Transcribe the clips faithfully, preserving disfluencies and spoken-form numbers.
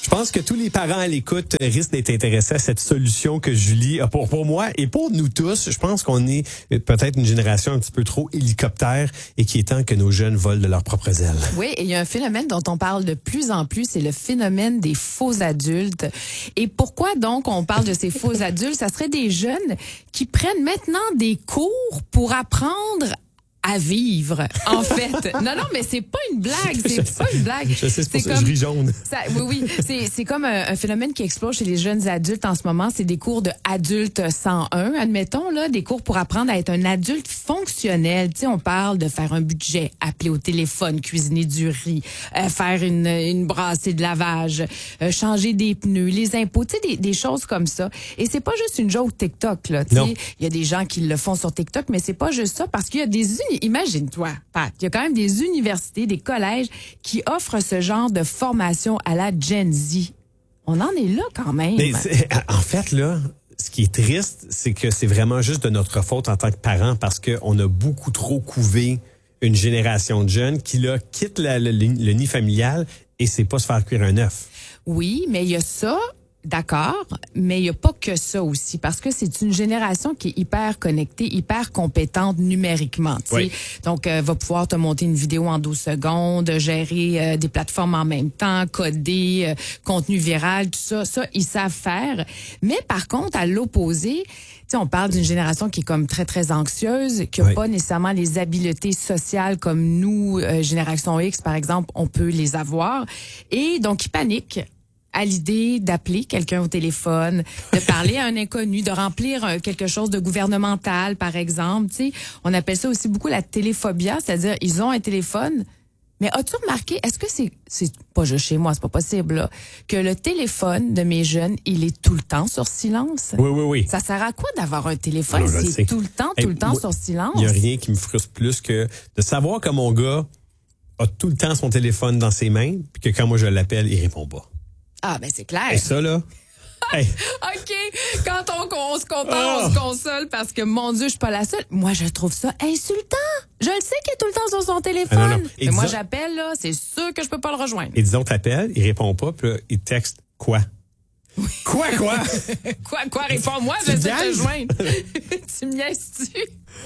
Je pense que tous les parents à l'écoute risquent d'être intéressés à cette solution que Julie a pour, pour moi et pour nous tous. Je pense qu'on est peut-être une génération un petit peu trop hélicoptère et qu'il est temps que nos jeunes volent de leurs propres ailes. Oui, et il y a un phénomène dont on parle de plus en plus, c'est le phénomène des faux adultes. Et pourquoi donc on parle de ces faux adultes? Ça serait des jeunes qui prennent maintenant des cours pour apprendre à vivre, en fait. Non, non, mais c'est pas une blague. C'est je pas une blague. Je sais, c'est pour c'est ça comme, que je ris jaune. Ça, oui, oui. C'est, c'est comme un, un phénomène qui explose chez les jeunes adultes en ce moment. C'est des cours de adulte cent un, admettons, là, des cours pour apprendre à être un adulte fonctionnel. Tu sais, on parle de faire un budget, appeler au téléphone, cuisiner du riz, euh, faire une, une brassée de lavage, euh, changer des pneus, les impôts, tu sais, des, des choses comme ça. Et c'est pas juste une joke TikTok, là. Tu sais, il y a des gens qui le font sur TikTok, mais c'est pas juste ça parce qu'il y a des uni- imagine-toi, Pat, il y a quand même des universités, des collèges qui offrent ce genre de formation à la Gen Z. On en est là quand même. Mais en fait, là, ce qui est triste, c'est que c'est vraiment juste de notre faute en tant que parents parce qu'on a beaucoup trop couvé une génération de jeunes qui, là, quittent la, le, le nid familial et c'est pas se faire cuire un œuf. Oui, mais il y a ça. D'accord, mais il n'y a pas que ça aussi, parce que c'est une génération qui est hyper connectée, hyper compétente numériquement. Oui. Donc, euh, va pouvoir te monter une vidéo en douze secondes, gérer euh, des plateformes en même temps, coder, euh, contenu viral, tout ça, ça, ils savent faire. Mais par contre, à l'opposé, tu sais, on parle d'une génération qui est comme très, très anxieuse, qui n'a oui. pas nécessairement les habiletés sociales comme nous, euh, génération X, par exemple, on peut les avoir. Et donc, ils paniquent à l'idée d'appeler quelqu'un au téléphone, de parler à un inconnu, de remplir euh, quelque chose de gouvernemental, par exemple. Tu sais, on appelle ça aussi beaucoup la téléphobia, c'est-à-dire ils ont un téléphone. Mais as-tu remarqué, est-ce que c'est, c'est pas juste chez moi, c'est pas possible, là, que le téléphone de mes jeunes, il est tout le temps sur silence? Oui, oui, oui. Ça sert à quoi d'avoir un téléphone non, si c'est tout le temps, tout hey, le temps moi, sur silence? Il y a rien qui me frustre plus que de savoir que mon gars a tout le temps son téléphone dans ses mains, puis que quand moi je l'appelle, il répond pas. Ah, ben c'est clair. Et ça, là... Hey. OK, quand on, on se compare, oh. on se console parce que, mon Dieu, je suis pas la seule. Moi, je trouve ça insultant. Je le sais qu'il est tout le temps sur son téléphone. Ah, non, non. Mais disons, moi, j'appelle, là, c'est sûr que je peux pas le rejoindre. Et disons, t'appelles, il répond pas, puis là, il texte quoi? Oui. Quoi, quoi? quoi, quoi? Réponds-moi, je vais te rejoindre. Tu me niaises-tu?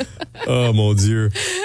Oh, mon Dieu.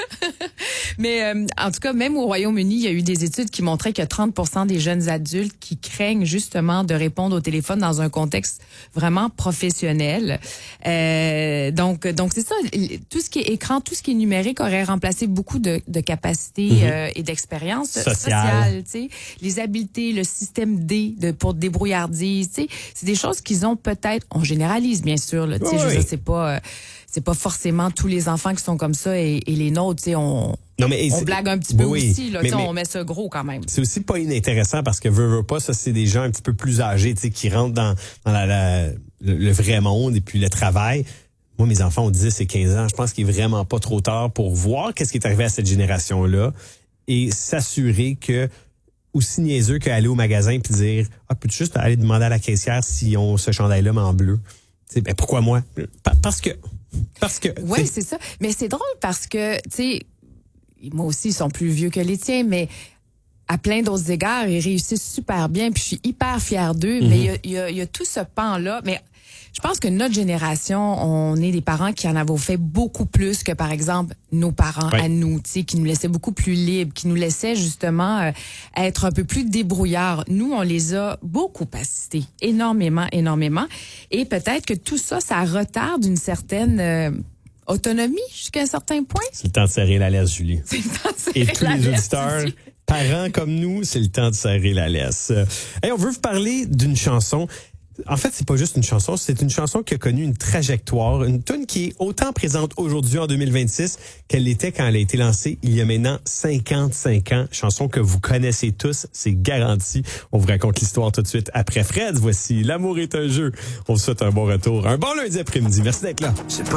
Mais euh, en tout cas, même au Royaume-Uni, il y a eu des études qui montraient que trente pour cent des jeunes adultes qui craignent justement de répondre au téléphone dans un contexte vraiment professionnel. Euh, donc, donc c'est ça. Tout ce qui est écran, tout ce qui est numérique aurait remplacé beaucoup de, de capacités mm-hmm. euh, et d'expériences sociales. sociales, tu sais, les habiletés, le système D de pour débrouillardise. Tu sais, c'est des choses qu'ils ont peut-être. On généralise bien sûr. Là, tu sais, oui. je veux dire, c'est pas. Euh, c'est pas forcément tous les enfants qui sont comme ça et, et les nôtres, tu sais, on, non, mais on blague un petit peu oui, aussi, là, mais, mais, on met ça gros quand même. C'est aussi pas inintéressant parce que veut, veut pas, ça, c'est des gens un petit peu plus âgés, tu sais, qui rentrent dans, dans la, la, le, le vrai monde et puis le travail. Moi, mes enfants ont dix et quinze ans. Je pense qu'il est vraiment pas trop tard pour voir qu'est-ce qui est arrivé à cette génération-là et s'assurer que aussi niaiseux qu'aller au magasin puis dire, ah, peux-tu juste aller demander à la caissière si on ce chandail-là, mais en bleu? T'sais, ben, pourquoi moi? Parce que, parce que. Oui, c'est ça. Mais c'est drôle parce que, tu sais, moi aussi, ils sont plus vieux que les tiens, mais à plein d'autres égards, ils réussissent super bien, puis je suis hyper fière d'eux. Mm-hmm. Mais il y a, y, a, y a tout ce pan-là. Mais je pense que notre génération, on est des parents qui en avaient fait beaucoup plus que, par exemple, nos parents oui. à nous, tu sais, qui nous laissaient beaucoup plus libres, qui nous laissaient justement euh, être un peu plus débrouillards. Nous, on les a beaucoup assistés, énormément, énormément. Et peut-être que tout ça, ça retarde une certaine euh, autonomie jusqu'à un certain point. C'est le temps de serrer la laisse, Julie. C'est le temps de serrer Et tous la les laisse, auditeurs, parents comme nous, c'est le temps de serrer la laisse. Hey, on veut vous parler d'une chanson. En fait, c'est pas juste une chanson, c'est une chanson qui a connu une trajectoire, une tune qui est autant présente aujourd'hui en deux mille vingt-six qu'elle l'était quand elle a été lancée il y a maintenant cinquante-cinq ans. Chanson que vous connaissez tous, c'est garanti. On vous raconte l'histoire tout de suite après Fred. Voici L'amour est un jeu. On vous souhaite un bon retour, un bon lundi après-midi. Merci d'être là.